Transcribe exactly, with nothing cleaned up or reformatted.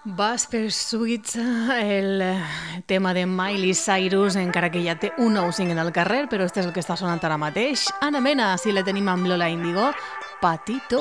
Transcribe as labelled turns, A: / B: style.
A: Vas per Suits, el tema de Miley Cyrus, encara que ja té un nou single al carrer, però este és el que està sonant ara mateix. Ana Mena, si la tenim amb Lola Índigo, Patito.